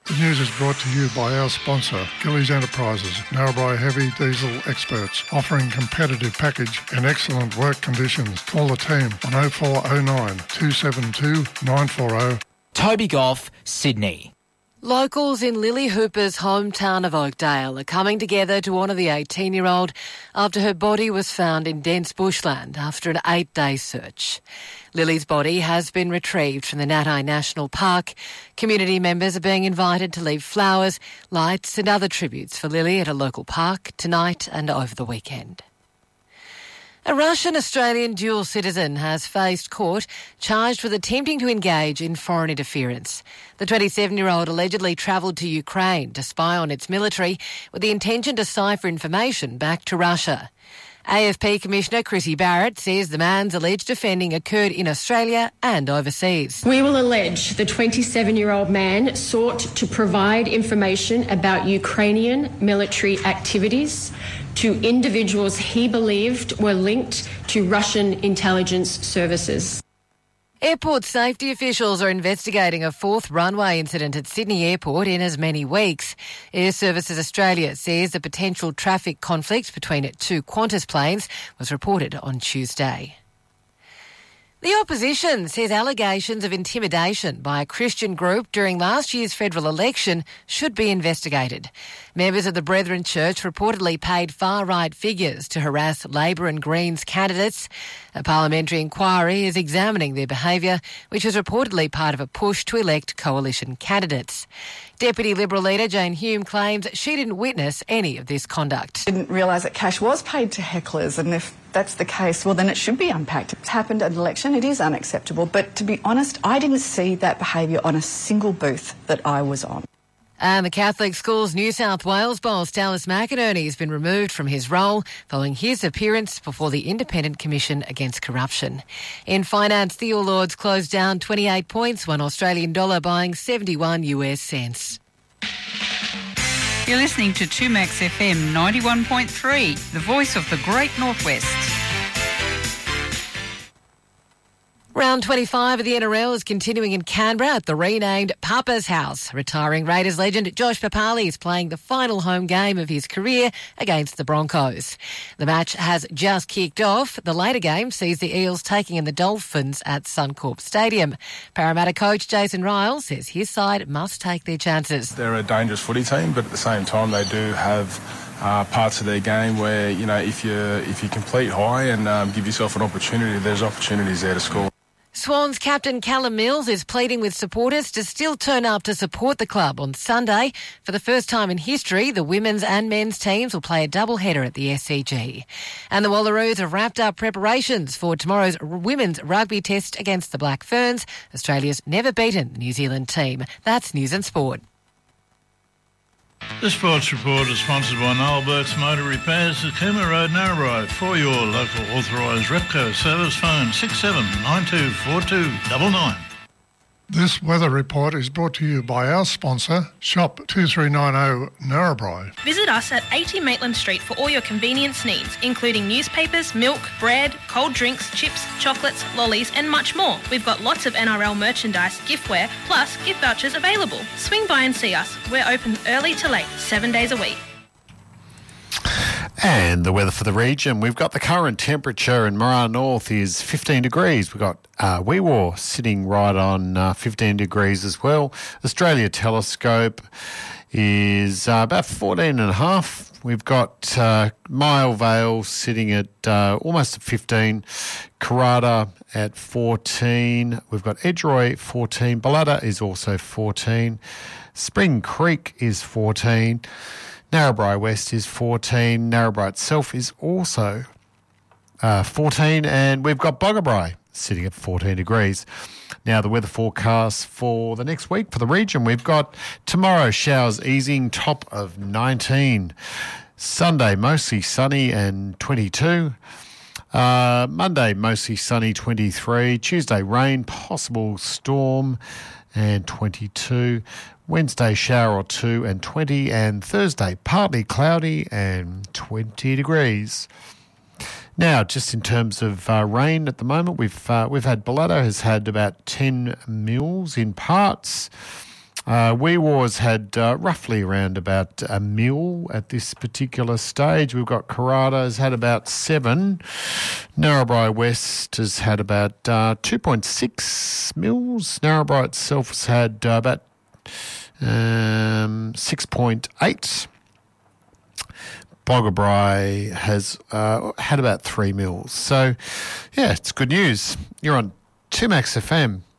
The news is brought to you by our sponsor, Gillies Enterprises, Narrabri heavy diesel experts, offering competitive package and excellent work conditions. Call the team on 0409 272 940. Toby Goff, Sydney. Locals in Lily Hooper's hometown of Oakdale are coming together to honour the 18-year-old after her body was found in dense bushland after an 8-day search. Lily's body has been retrieved from the Natai National Park. Community members are being invited to leave flowers, lights and other tributes for Lily at a local park tonight and over the weekend. A Russian-Australian dual citizen has faced court charged with attempting to engage in foreign interference. The 27-year-old allegedly travelled to Ukraine to spy on its military with the intention to cipher information back to Russia. AFP Commissioner Chrissy Barrett says the man's alleged offending occurred in Australia and overseas. We will allege the 27-year-old man sought to provide information about Ukrainian military activities to individuals he believed were linked to Russian intelligence services. Airport safety officials are investigating a fourth runway incident at Sydney Airport in as many weeks. Air Services Australia says a potential traffic conflict between two Qantas planes was reported on Tuesday. The opposition says allegations of intimidation by a Christian group during last year's federal election should be investigated. Members of the Brethren Church reportedly paid far-right figures to harass Labor and Greens candidates. A parliamentary inquiry is examining their behaviour, which is reportedly part of a push to elect coalition candidates. Deputy Liberal leader Jane Hume claims she didn't witness any of this conduct. Didn't realise that cash was paid to hecklers, and if that's the case, well, then it should be unpacked. It's happened at an election. It is unacceptable. But to be honest, I didn't see that behaviour on a single booth that I was on. And the Catholic Schools New South Wales boss Dallas McInerney has been removed from his role following his appearance before the Independent Commission Against Corruption. In finance, the All Ords closed down 28 points, one Australian dollar buying 71 US cents. You're listening to 2Max FM 91.3, the voice of the Great Northwest. Round 25 of the NRL is continuing in Canberra at the renamed Papa's House. Retiring Raiders legend Josh Papali is playing the final home game of his career against the Broncos. The match has just kicked off. The later game sees the Eels taking in the Dolphins at Suncorp Stadium. Parramatta coach Jason Ryall says his side must take their chances. They're a dangerous footy team, but at the same time they do have parts of their game where, you know, if you complete high and give yourself an opportunity, there's opportunities there to score. Swans captain Callum Mills is pleading with supporters to still turn up to support the club on Sunday. For the first time in history, the women's and men's teams will play a double-header at the SCG. And the Wallaroos have wrapped up preparations for tomorrow's women's rugby test against the Black Ferns, Australia's never-beaten New Zealand team. That's News and Sport. The Sports Report is sponsored by Noel Burke's Motor Repairs at Cooma Road, Narrabri. For your local authorised Repco service, phone 67924299. This weather report is brought to you by our sponsor, Shop 2390 Narrabri. Visit us at 80 Maitland Street for all your convenience needs, including newspapers, milk, bread, cold drinks, chips, chocolates, lollies and much more. We've got lots of NRL merchandise, giftware, plus gift vouchers available. Swing by and see us. We're open early to late, 7 days a week. And the weather for the region, we've got the current temperature in Moraa North is 15 degrees. We've got Wee Waa sitting right on 15 degrees as well. Australia Telescope is about 14 and a half. We've got Mile Vale sitting at almost at 15. Karata at 14. We've got Edgeroy 14. Balladda is also 14. Spring Creek is 14. Narrabri West is 14. Narrabri itself is also 14. And we've got Boggabri sitting at 14 degrees. Now, the weather forecast for the next week for the region, we've got tomorrow showers easing, top of 19. Sunday, mostly sunny and 22. Monday, mostly sunny, 23. Tuesday, rain, possible storm, and 22. Wednesday, shower or two and 20. And Thursday, partly cloudy and 20 degrees. Now, just in terms of rain at the moment, we've had Balladda has had about 10 mils in parts. Wee War's had roughly around about a mil at this particular stage. We've got Karrata has had about 7. Narrabri West has had about 2.6 mils. Narrabri itself has had about 6.8. Boggabri has had about 3 mils. So, yeah, it's good news. You're on 2Max FM.